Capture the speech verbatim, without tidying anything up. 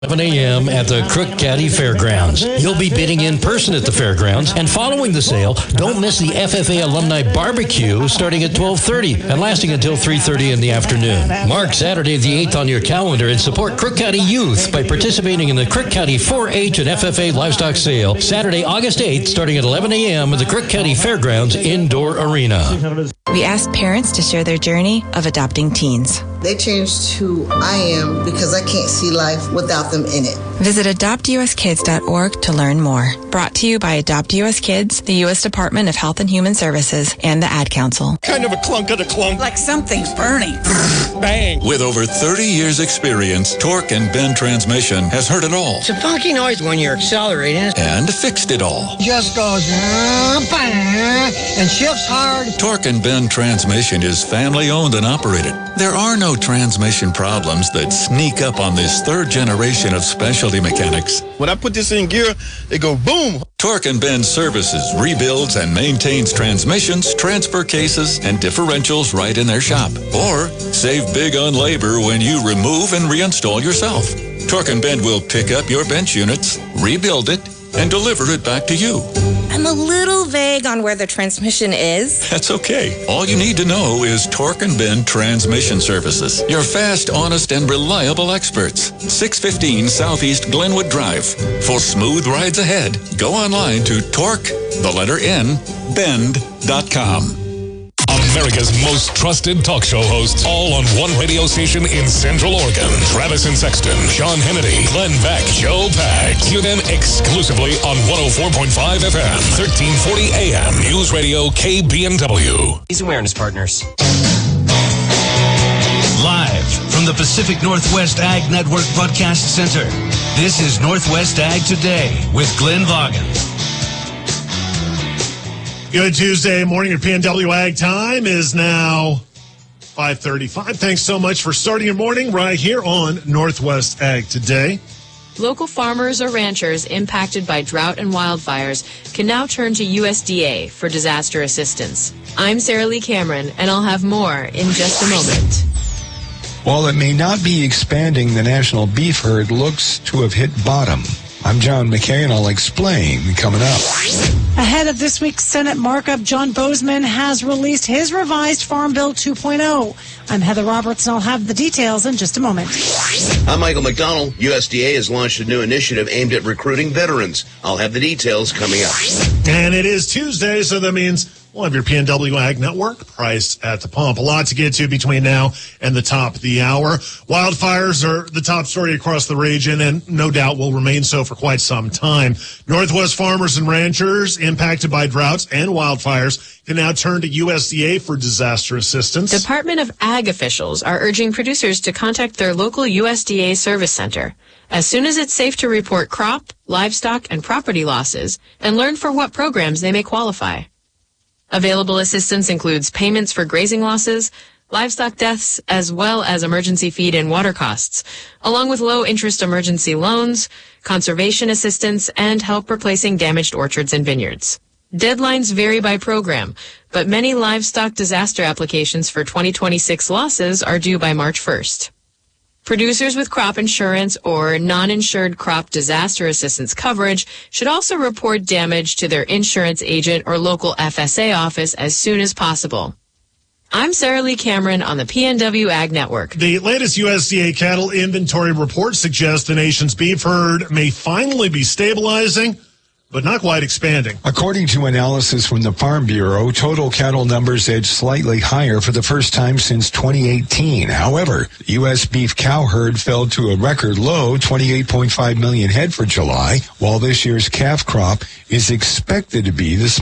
eleven a.m. at the Crook County Fairgrounds. You'll be bidding in person at the fairgrounds, and following the sale, don't miss the F F A Alumni Barbecue starting at twelve thirty and lasting until three thirty in the afternoon. Mark Saturday the eighth on your calendar and support Crook County youth by participating in the Crook County four H and F F A Livestock Sale Saturday, August eighth, starting at eleven a.m. at the Crook County Fairgrounds Indoor Arena. We asked parents to share their journey of adopting teens. They changed who I am because I can't see life without them in it. Visit adopt u s kids dot org to learn more. Brought to you by Adopt U S Kids, the U S Department of Health and Human Services, and the Ad Council. Kind of a clunk of the clunk. Like something's burning. Bang. With over thirty years experience, Torque and Bend Transmission has heard it all. It's a funky noise when you're accelerating. And fixed it all. Just goes bang and shifts hard. Torque and Bend Transmission is family owned and operated. There are no transmission problems that sneak up on this third generation of specialty mechanics. When I put this in gear, they go boom. Torque and Bend services, rebuilds, and maintains transmissions, transfer cases, and differentials right in their shop. Or save big on labor when you remove and reinstall yourself. Torque and Bend will pick up your bench units, rebuild it, and deliver it back to you. I'm a little vague on where the transmission is. That's okay. All you need to know is Torque and Bend Transmission Services. Your fast, honest, and reliable experts. six fifteen Southeast Glenwood Drive. For smooth rides ahead, go online to Torque, the letter N, bend dot com. America's most trusted talk show hosts, all on one radio station in Central Oregon. Travis and Sexton, Sean Hannity, Glenn Beck, Joe Pags. Hear them exclusively on one oh four point five F M, thirteen forty A M. News Radio K B N W. These awareness partners. Live from the Pacific Northwest Ag Network Broadcast Center, this is Northwest Ag Today with Glenn Vaughan. Good Tuesday morning. Your P N W Ag time is now five thirty-five. Thanks so much for starting your morning right here on Northwest Ag Today. Local farmers or ranchers impacted by drought and wildfires can now turn to U S D A for disaster assistance. I'm Sarah Lee Cameron, and I'll have more in just a moment. While it may not be expanding, the national beef herd looks to have hit bottom. I'm John McKay, and I'll explain coming up. Ahead of this week's Senate markup, John Bozeman has released his revised Farm Bill two point oh. I'm Heather Roberts, and I'll have the details in just a moment. I'm Michael McDonald. U S D A has launched a new initiative aimed at recruiting veterans. I'll have the details coming up. And it is Tuesday, so that means we'll have your P N W Ag Network price at the pump. A lot to get to between now and the top of the hour. Wildfires are the top story across the region, and no doubt will remain so for quite some time. Northwest farmers and ranchers impacted by droughts and wildfires can now turn to U S D A for disaster assistance. Department of Ag officials are urging producers to contact their local U S D A service center as soon as it's safe to report crop, livestock, and property losses and learn for what programs they may qualify. Available assistance includes payments for grazing losses, livestock deaths, as well as emergency feed and water costs, along with low-interest emergency loans, conservation assistance, and help replacing damaged orchards and vineyards. Deadlines vary by program, but many livestock disaster applications for twenty twenty-six losses are due by March first. Producers with crop insurance or non-insured crop disaster assistance coverage should also report damage to their insurance agent or local F S A office as soon as possible. I'm Sarah Lee Cameron on the P N W Ag Network. The latest U S D A cattle inventory report suggests the nation's beef herd may finally be stabilizing, but not quite expanding. According to analysis from the Farm Bureau, total cattle numbers edged slightly higher for the first time since twenty eighteen. However, the U S beef cow herd fell to a record low, twenty-eight point five million head for July, while this year's calf crop is expected to be the